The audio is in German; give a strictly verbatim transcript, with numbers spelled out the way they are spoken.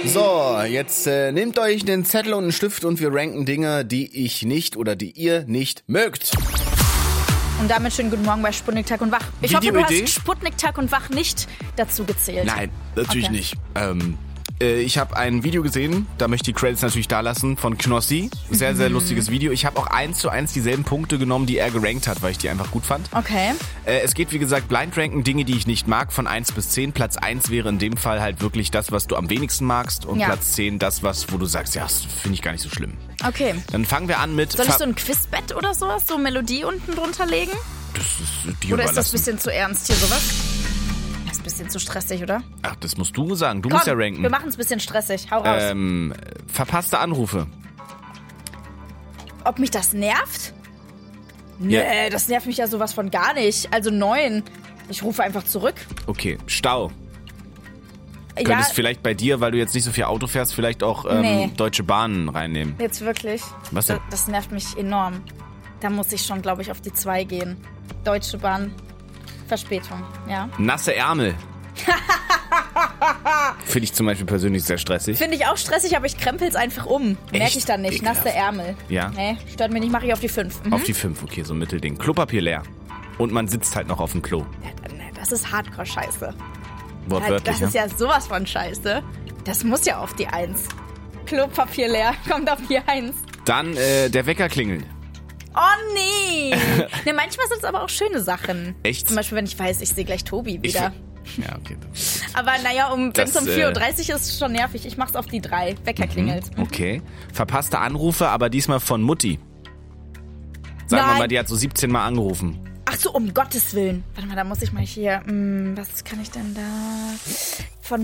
So, jetzt äh, nehmt euch einen Zettel und einen Stift und wir ranken Dinge, die ich nicht oder die ihr nicht mögt. Und damit schönen guten Morgen bei Sputnik Tag und Wach. Ich hoffe, du Videoidee? hast Sputnik Tag und Wach nicht dazu gezählt. Nein, natürlich Okay. nicht. Ähm, äh, ich habe ein Video gesehen, da möchte ich die Credits natürlich da lassen, von Knossi. Sehr, sehr lustiges Video. Ich habe auch eins zu eins dieselben Punkte genommen, die er gerankt hat, weil ich die einfach gut fand. Okay. Äh, es geht, wie gesagt, Blind Ranken, Dinge, die ich nicht mag, von eins bis zehn. Platz eins wäre in dem Fall halt wirklich das, was du am wenigsten magst. Und Ja. Platz zehn das, was, wo du sagst, ja, das finde ich gar nicht so schlimm. Okay. Dann fangen wir an mit... Soll ich Fa- so ein Quizbett oder sowas, so Melodie unten drunter legen? das ist dir Oder ist das überlassen. ein bisschen zu ernst hier sowas? Das ist ein bisschen zu stressig, oder? Ach, das musst du sagen. Du musst ja ranken. wir machen es ein bisschen stressig. Hau raus. Ähm, verpasste Anrufe. Ob mich das nervt? Nee, Ja. das nervt mich ja sowas von gar nicht. Also neun. Ich rufe einfach zurück. Okay, Stau. Ja, Könntest vielleicht bei dir, weil du jetzt nicht so viel Auto fährst, vielleicht auch ähm, Nee. Deutsche Bahnen reinnehmen. jetzt wirklich. Was denn? Das, das nervt mich enorm. Da muss ich schon, glaube ich, auf die zwei gehen. Deutsche Bahn. Verspätung, ja. Nasse Ärmel. Finde ich zum Beispiel persönlich sehr stressig. Finde ich auch stressig, aber ich krempel's einfach um. Merke Echt? ich dann nicht. Ekelhaft. Nasse Ärmel. Ja. Nee, stört mich nicht, mache ich auf die fünf. Mhm. Auf die fünf, okay, so ein Mittelding. Klopapier leer. Und man sitzt halt noch auf dem Klo. Nee, Das ist Hardcore-Scheiße. Wortwörtlich, Das ist ne? ja sowas von Scheiße. Das muss ja auf die eins. Klopapier leer, kommt auf die eins. Dann äh, der Wecker klingelt. Oh nee! Ne, manchmal sind es aber auch schöne Sachen. Echt? Zum Beispiel, wenn ich weiß, ich sehe gleich Tobi Ich wieder. fi- Ja, okay. Aber naja, um, wenn Das, es um äh, vier Uhr dreißig ist, ist schon nervig. Ich mach's auf die drei. Wecker klingelt. Okay. Verpasste Anrufe, aber diesmal von Mutti. Sagen wir Nein. mal, die hat so siebzehn Mal angerufen. Ach so, um Gottes Willen. Warte mal, da muss ich mal hier. Hm, was kann ich denn da? Von